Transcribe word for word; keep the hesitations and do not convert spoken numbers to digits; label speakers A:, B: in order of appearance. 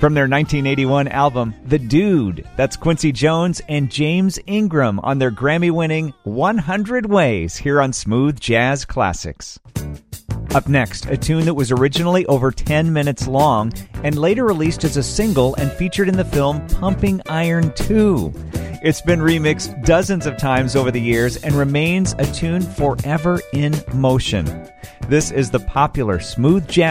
A: From their nineteen eighty-one album, The Dude, that's Quincy Jones and James Ingram on their Grammy-winning one hundred Ways here on Smooth Jazz Classics. Up next, a tune that was originally over ten minutes long and later released as a single and featured in the film Pumping Iron two. It's been remixed dozens of times over the years and remains a tune forever in motion. This is the popular smooth jazz